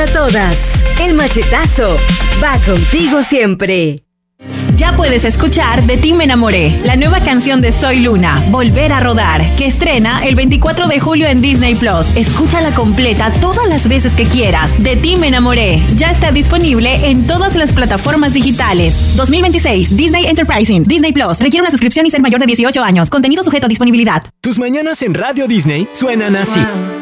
para todas. El machetazo va contigo siempre. Ya puedes escuchar De ti me enamoré, la nueva canción de Soy Luna, Volver a rodar, que estrena el 24 de julio en Disney Plus. Escúchala completa todas las veces que quieras. De ti me enamoré ya está disponible en todas las plataformas digitales. 2026, Disney Enterprising, Disney Plus. Requiere una suscripción y ser mayor de 18 años. Contenido sujeto a disponibilidad. Tus mañanas en Radio Disney suenan así.